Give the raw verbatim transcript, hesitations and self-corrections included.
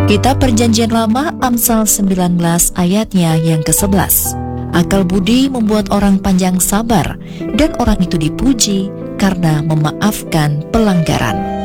Kitab Perjanjian Lama Amsal sembilan belas ayatnya yang kesebelas. Akal budi membuat orang panjang sabar, dan orang itu dipuji karena memaafkan pelanggaran.